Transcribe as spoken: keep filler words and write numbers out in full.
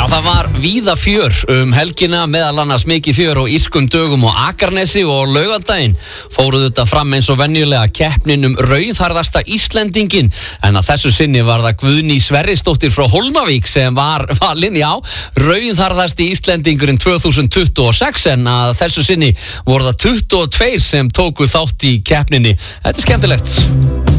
það var víða fjör um helgina, meðal annars mikið fjör á írskum dögum og Akranesi og laugardaginn fóruðu þetta fram eins og venjulega keppnin um rauðharðasta Íslendingin, en að þessu sinni var það Guðný Sverrisdóttir frá Hólmavík sem var valin, já, rauðharðasti Íslendingurinn tvö þúsund tuttugu og sex, en að þessu sinni voru það tuttugu og tveir sem tóku þátt í keppninni. Þetta er skemmtilegt.